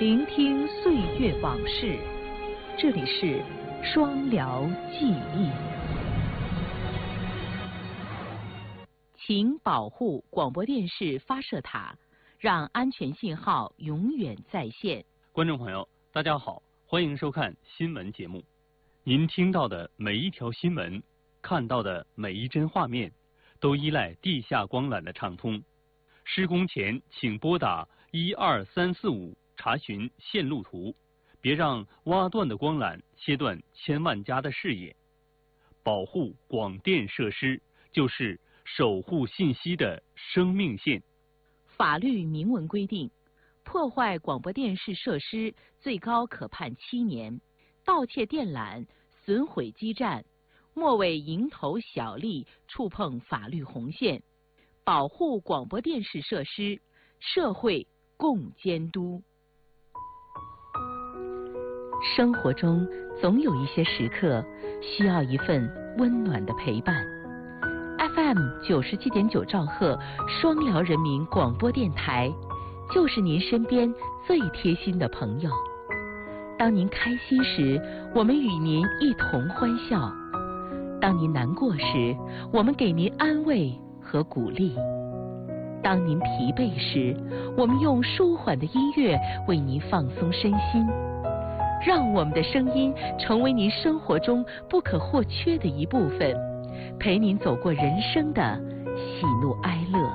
聆听岁月往事，这里是双辽记忆。请保护广播电视发射塔，让安全信号永远在线。 观众朋友，大家好，欢迎收看新闻节目。您听到的每一条新闻，看到的每一帧画面，都依赖地下光缆的畅通。施工前，请拨打12345查询线路图，别让挖断的光缆切断千万家的视野。保护广电设施，就是守护信息的生命线。 法律明文规定，破坏广播电视设施最高可判7年，盗窃电缆、损毁基站，莫为蝇头小利触碰法律红线。保护广播电视设施，社会共监督。生活中总有一些时刻需要一份温暖的陪伴。FM 97.9兆赫双辽人民广播电台，就是您身边最贴心的朋友。当您开心时，我们与您一同欢笑；当您难过时，我们给您安慰和鼓励；当您疲惫时，我们用舒缓的音乐为您放松身心。让我们的声音成为您生活中不可或缺的一部分，陪您走过人生的喜怒哀乐。